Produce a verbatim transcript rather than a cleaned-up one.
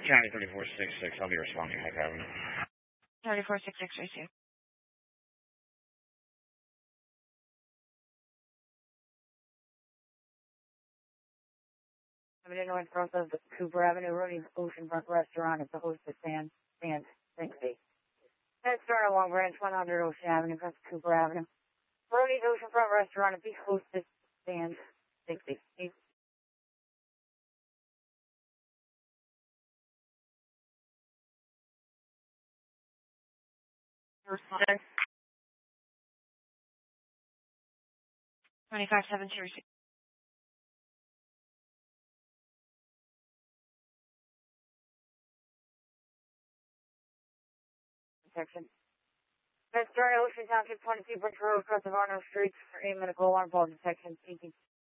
County thirty-four sixty-six, I'll be responding. Hi, Kevin. thirty-four sixty-six, receive. Coming in in front of the Cooper Avenue Rooney's Oceanfront Restaurant at the hostess stand, stand sixty. Head start along Branch one hundred Ocean Avenue, across Cooper Avenue. Rooney's Oceanfront Restaurant at the hostess stand sixty. Responding. twenty-five seventy, receive. Protection. Head start Ocean Township twenty-two Bridge Road, across the Varno Street for a medical alarm ball detection.